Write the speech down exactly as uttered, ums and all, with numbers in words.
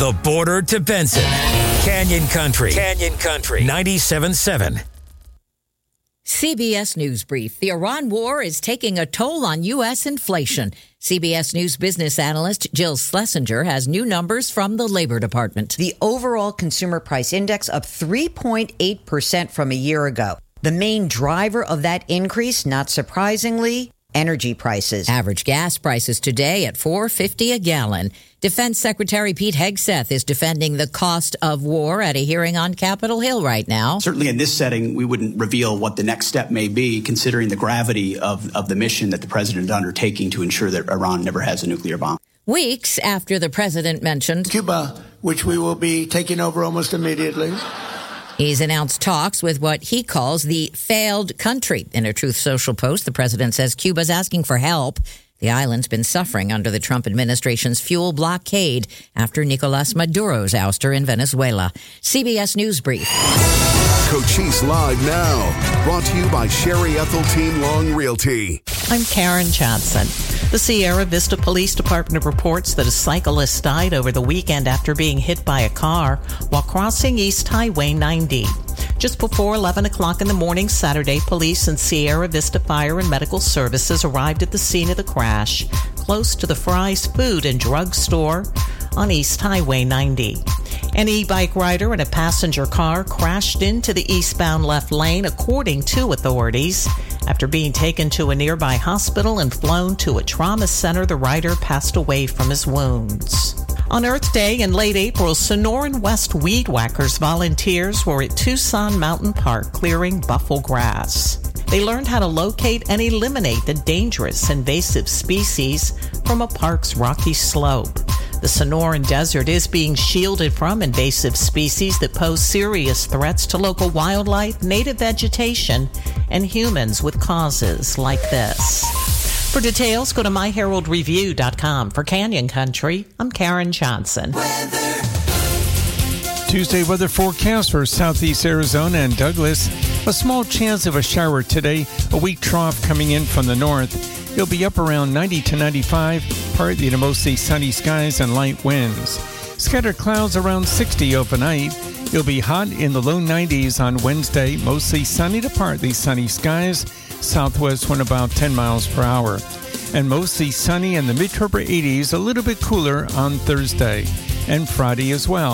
the border to Benson. Canyon Country. Canyon Country. ninety-seven point seven. C B S News Brief. The Iran war is taking a toll on U S inflation. C B S News business analyst Jill Schlesinger has new numbers from the Labor Department. The overall consumer price index up three point eight percent from a year ago. The main driver of that increase, not surprisingly, energy prices. Average gas prices today at four dollars and fifty cents a gallon. Defense Secretary Pete Hegseth is defending the cost of war at a hearing on Capitol Hill right now. Certainly in this setting, we wouldn't reveal what the next step may be, considering the gravity of, of the mission that the president is undertaking to ensure that Iran never has a nuclear bomb. Weeks after the president mentioned Cuba, which we will be taking over almost immediately. He's announced talks with what he calls the failed country. In a Truth Social post, the president says Cuba's asking for help. The island's been suffering under the Trump administration's fuel blockade after Nicolas Maduro's ouster in Venezuela. C B S News Brief. Cochise Live now. Brought to you by Sherry Ethelteam Long Realty. I'm Karen Johnson. The Sierra Vista Police Department reports that a cyclist died over the weekend after being hit by a car while crossing East Highway ninety. Just before eleven o'clock in the morning Saturday, police and Sierra Vista Fire and Medical Services arrived at the scene of the crash, close to the Fry's Food and Drug Store on East Highway ninety. An e-bike rider and a passenger car crashed into the eastbound left lane, according to authorities. After being taken to a nearby hospital and flown to a trauma center, the rider passed away from his wounds. On Earth Day in late April, Sonoran West Weed Whackers volunteers were at Tucson Mountain Park clearing buffalo grass. They learned how to locate and eliminate the dangerous invasive species from a park's rocky slope. The Sonoran Desert is being shielded from invasive species that pose serious threats to local wildlife, native vegetation, and humans with causes like this. For details, go to my herald review dot com. For Canyon Country, I'm Karen Johnson. Weather. Tuesday weather forecast for southeast Arizona and Douglas. A small chance of a shower today. A weak trough coming in from the north. It'll be up around ninety to ninety-five, partly to mostly sunny skies and light winds. Scattered clouds around sixty overnight. It'll be hot in the low nineties on Wednesday, mostly sunny to partly sunny skies. Southwest wind about ten miles per hour. And mostly sunny in the mid-to upper eighties, a little bit cooler on Thursday and Friday as well.